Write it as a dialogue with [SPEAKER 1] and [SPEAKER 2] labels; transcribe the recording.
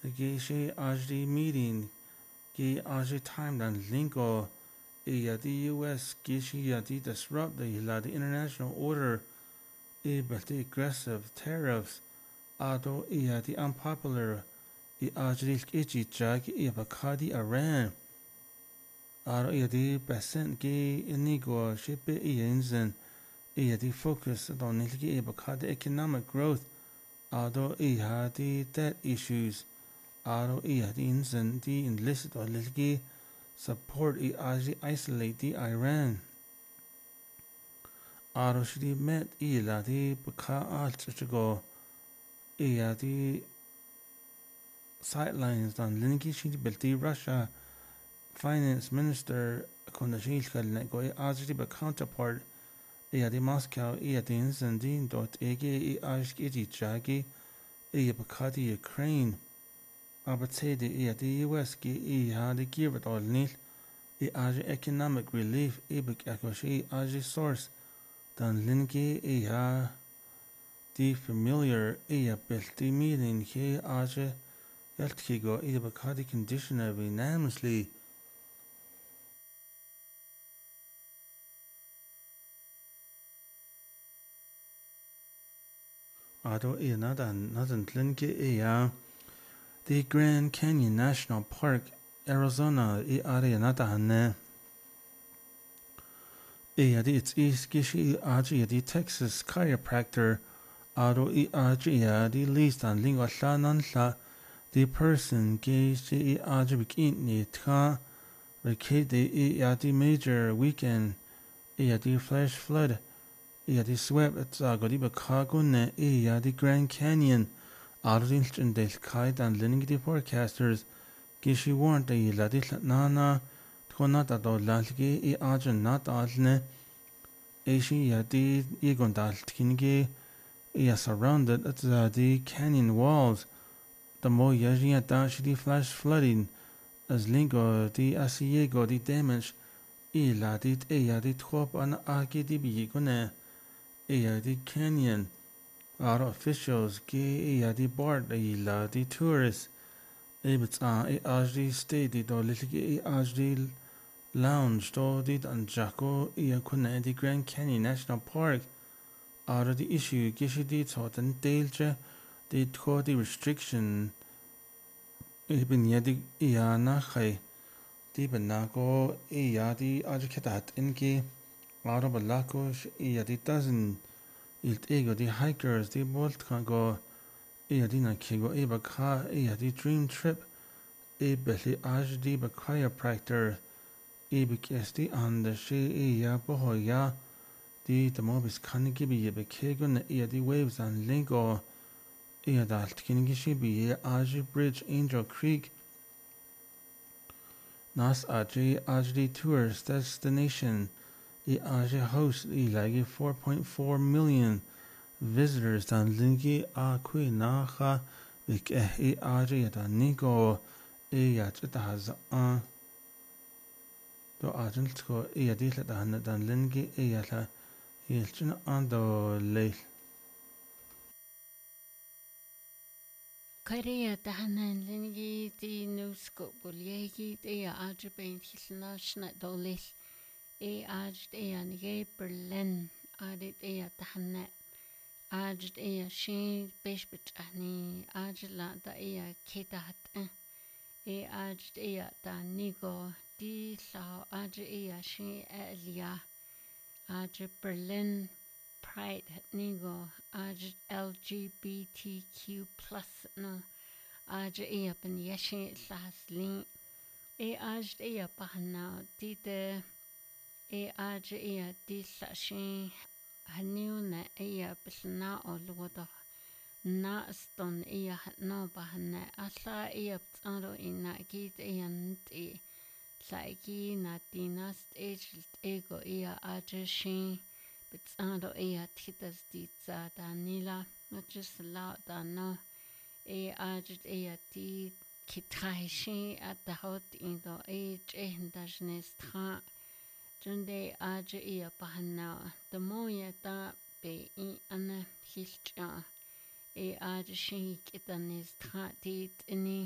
[SPEAKER 1] She ajdi meeting ki ajdi time dan linko the US gishi yadi disrupt the international order but the aggressive tariffs ado the unpopular ajdi ichi jag bakadi Iran ado the percent ki inigo shipe inzen the focus on the bakadi economic growth ado the debt issues ado the inzen the enlisted or lilgi support isolate the Iran aro shidi met ila di baka alchigo the sidelines dan linki shidi belti Russia finance minister kondashil kalne go ajdi ba counterpart the Moscow the inzendin dot ege ajki jagi baka di Ukraine abatse the US ki the give it all nil the economic relief ibik akoshi source dan linki the familiar belti meeting he yaltkigo bakadi condition of unanimously ado nadan linki the Grand Canyon National Park Arizona nadan it's gishi the Texas chiropractor ado the least and lingua nanla the person gishi begin ni tra the major weekend the flash flood the swept godi bakagune the Grand Canyon ado the kai and lining the forecasters gishi warned the ladit nana Konata do lalgi ajan not alne Ashi yadi igondal tingi surrounded at the canyon walls. The mo yaji dashidi flash flooding as lingo the asiego the damage ladit the top an agi di bigone the canyon our officials gi the board the tourists it's ajdi stated or little ajdi lounge do dit an Jaco kuna the Grand Canyon National Park out of the issue gishi di tot and delje the the restriction ibn yadi na khay di banago di ajketat inki out of balako yadi doesn't it ego the hikers the bolt can go na kigo bakha the dream trip beli ajdi chiropractor EBKSD and the she bohoya the mobis kanigibi bekegun the waves and lingo dalt kinigishi aji bridge Angel Creek nas ajdi tourist destination aji host lagi 4.4 million visitors dan lingi akui naha vik aji dan nigo has do agensko dile dan lingi la yelchin ando le
[SPEAKER 2] Korea dahanan lingi di nusko bulyegi de ajben hilnashna dolis aj de ange Berlin adit dahanna aj de shi beshbit ani aj la da ketat aj de da nigo di la aj shi elia aj Berlin Pride nigo aj LGBTQ plus no aj ben yashi laslin aj bahna di de aj di sashi haniuna bisna olwodo na ston no bahna asa tsaro ina git yanti saiki na dinas ego aj shi bitsando titas di danila just la no aj ti kitaishi at the hot in the age and dashnestra Junde aj bahna the moya da be an hilcha aj shi kitanistra ti